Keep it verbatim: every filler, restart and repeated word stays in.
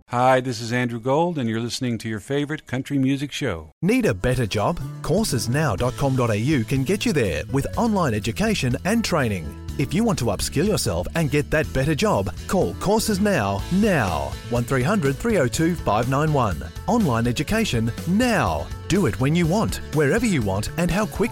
Hi, this is Andrew Gold, and you're listening to your favorite country music show. Need a better job? courses now dot com dot a u can get you there with online education and training. If you want to upskill yourself and get that better job, call Courses Now, now. one three hundred three oh two five nine one. Online education now. Do it when you want, wherever you want, and how quick